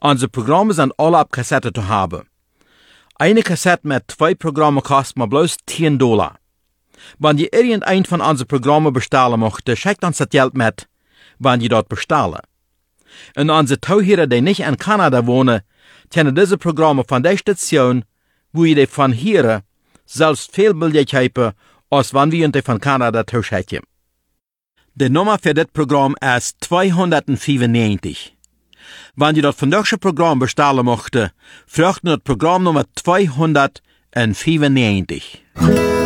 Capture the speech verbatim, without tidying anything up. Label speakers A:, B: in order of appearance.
A: Unsere Programme sind alle auf Kassette zu haben. Eine Kassette mit zwei Programmen kostet mal bloß zehn Dollar. Wenn ihr irgendein von unseren Programmen bestellen möchtet, schickt uns das Geld mit, wenn ihr dort bestellen. Und unsere Zuhörer, die nicht in Kanada wohnen, können diese Programme von der Station, wo ihr die von hier, selbst viel billiger haben, als wenn wir die von Kanada zuschicken. Die Nummer für das Programm ist zweihundertfünfundneunzig. Wenn ihr das von diesem Programm bestellen möchtet, fragt ihr das Programm Nummer zweihundertfünfundneunzig.